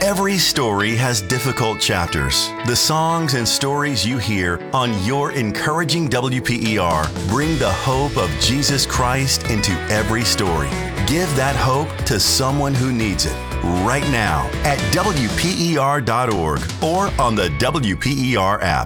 Every story has difficult chapters. The songs and stories you hear on Your Encouraging WPER bring the hope of Jesus Christ into every story. Give that hope to someone who needs it right now at WPER.org or on the WPER app.